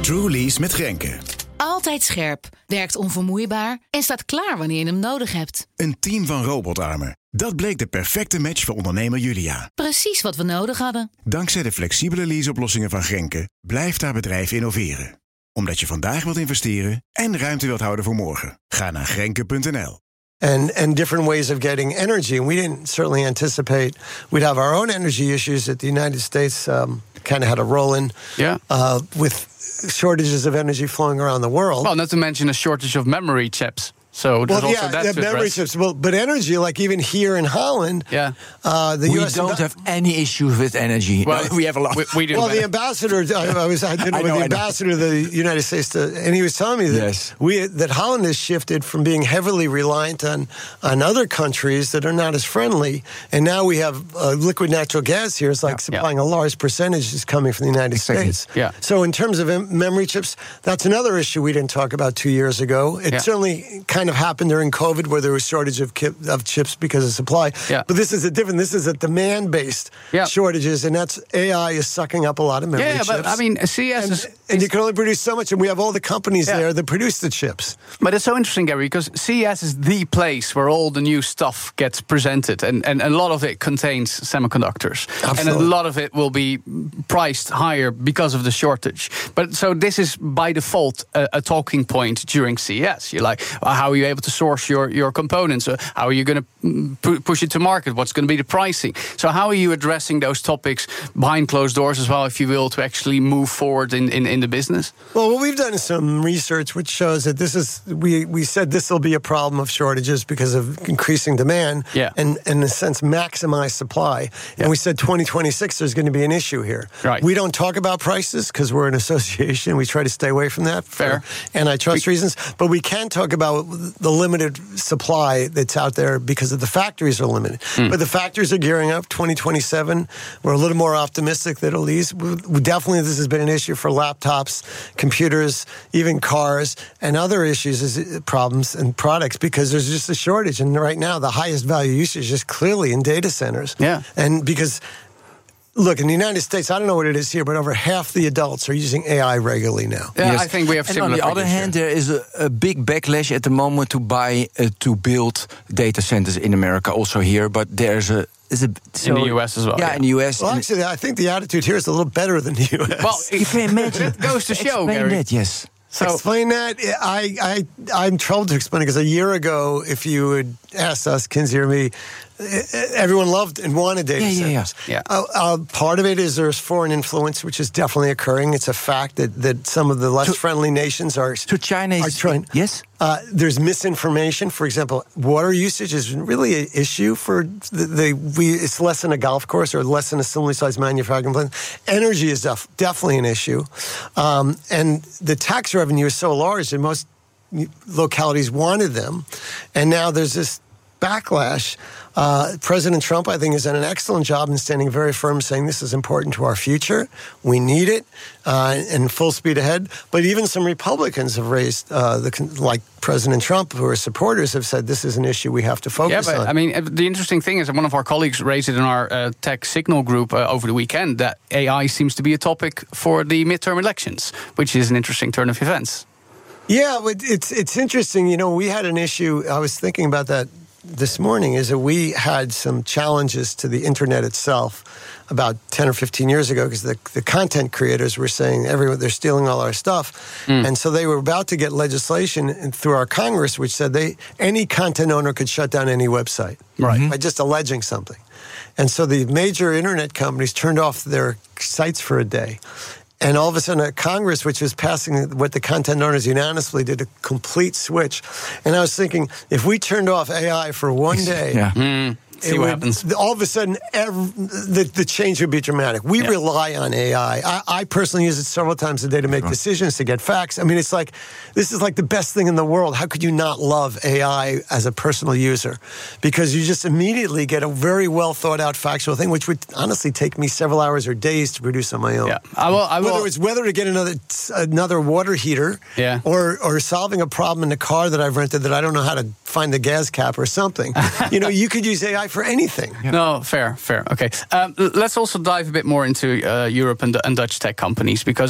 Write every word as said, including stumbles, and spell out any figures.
TrueLease met Grenke. Altijd scherp, werkt onvermoeibaar en staat klaar wanneer je hem nodig hebt. Een team van robotarmen. Dat bleek de perfecte match voor ondernemer Julia. Precies wat we nodig hadden. Dankzij de flexibele leaseoplossingen van Grenke blijft haar bedrijf innoveren. Omdat je vandaag wilt investeren en ruimte wilt houden voor morgen. Ga naar grenke punt n l. And, and different ways of getting energy. And we didn't certainly anticipate we'd have our own energy issues that the United States um, kind of had a role in. Yeah. Uh, with shortages of energy flowing around the world. Well, not to mention a shortage of memory chips. So there's well, also yeah, that yeah to memory address. chips. Well, but energy, like even here in Holland, yeah, uh, the we U S don't have any issues with energy. Well, no, we have a lot. We, we do. Well, better. the ambassador, I, I was I did it I with know, the I know. ambassador of the United States, to, and he was telling me that Yes. we that Holland has shifted from being heavily reliant on on other countries that are not as friendly, and now we have uh, liquid natural gas here. It's like Yeah, supplying yeah. a large percentage is coming from the United Exactly. States. Yeah. So in terms of em- memory chips, that's another issue we didn't talk about two years ago. It Yeah. certainly kind of happened during COVID, where there was shortage of, ki- of chips because of supply. Yeah. But this is a different. This is a demand-based Yeah. shortages, and that's A I is sucking up a lot of memory yeah, chips. but I mean, C S And, is, and you can only produce so much, and we have all the companies Yeah. there that produce the chips. But it's so interesting, Gary, because C E S is the place where all the new stuff gets presented, and, and a lot of it contains semiconductors. Absolutely. And a lot of it will be priced higher because of the shortage. But so this is by default a, a talking point during C E S. You're like, well, how are you able to source your, your components? Uh, How are you going to pu- push it to market? What's going to be the pricing? So how are you addressing those topics behind closed doors as well, if you will, to actually move forward in, in, in the business? Well, what we've done is some research which shows that this is we we said this will be a problem of shortages because of increasing demand, Yeah. and, and in a sense maximize supply. Yeah. And we said twenty twenty-six there's going to be an issue here. Right. We don't talk about prices because we're an association. We try to stay away from that for Fair. antitrust We- reasons. But we can talk about the limited supply that's out there because of the factories are limited. Mm. But the factories are gearing up. twenty twenty-seven, we're a little more optimistic that at least we, we definitely this has been an issue for laptops, computers, even cars, and other issues, is problems and products because there's just a shortage. And right now, the highest value usage is clearly in data centers. Yeah. And because look, in the United States, I don't know what it is here, but over half the adults are using A I regularly now. Yeah, Yes. I think we have And similar on the other figures hand, here. there is a, a big backlash at the moment to buy, uh, to build data centers in America, also here. But there's a, is a In the U S as well, Yeah, yeah. in the U S. Well, And actually, I think the attitude here is a little better than the U S. Well, you can imagine. It goes to show, Explain Gary. that, yes. So, explain that. I, I, I'm troubled to explain it because a year ago, if you had asked us, Kinsey or me, everyone loved and wanted data Yeah, yeah, centers. yeah. Uh, uh, part of it is there's foreign influence, which is definitely occurring. It's a fact that, that some of the less So- friendly nations are, So China are is trying. yes. Uh, there's misinformation. For example, water usage is really an issue for the, the we. It's less than a golf course or less than a similarly-sized manufacturing plant. Energy is def, definitely an issue, um, and the tax revenue is so large that most localities wanted them, and now there's this backlash. Uh, President Trump, I think, has done an excellent job in standing very firm, saying this is important to our future. We need it, uh, and full speed ahead. But even some Republicans have raised, uh, the like President Trump, who are supporters, have said this is an issue we have to focus yeah, but on. I mean, the interesting thing is that one of our colleagues raised it in our uh, tech signal group uh, over the weekend, that A I seems to be a topic for the midterm elections, which is an interesting turn of events. Yeah, but it's it's interesting. You know, we had an issue. I was thinking about that this morning. Is that we had some challenges to the internet itself about ten or fifteen years ago because the, the content creators were saying everyone they're stealing all our stuff, mm. and so they were about to get legislation through our Congress which said they any content owner could shut down any website, right, by just alleging something, and so the major internet companies turned off their sites for a day. And all of a sudden, a Congress, which was passing what the content owners unanimously did, a complete switch. And I was thinking, if we turned off A I for one day, yeah. Mm. See what would, happens. All of a sudden, every, the, the change would be dramatic. We Yeah. rely on A I. I. I personally use it several times a day to make Right. decisions, to get facts. I mean, it's like, this is like the best thing in the world. How could you not love A I as a personal user? Because you just immediately get a very well thought out factual thing, which would honestly take me several hours or days to produce on my own. Yeah, I will. I will. Whether it's whether to get another another water heater, Yeah. or or solving a problem in the car that I've rented that I don't know how to find the gas cap or something. You know, you could use A I for anything. Yeah. No, fair, fair. Okay. Um, let's also dive a bit more into uh, Europe and, and Dutch tech companies, because